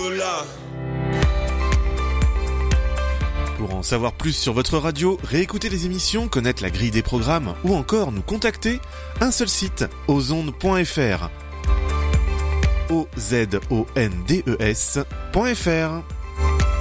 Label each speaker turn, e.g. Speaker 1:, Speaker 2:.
Speaker 1: Oula.
Speaker 2: Pour en savoir plus sur votre radio, réécouter les émissions, connaître la grille des programmes ou encore nous contacter, un seul site, ozondes.fr. ozondes.fr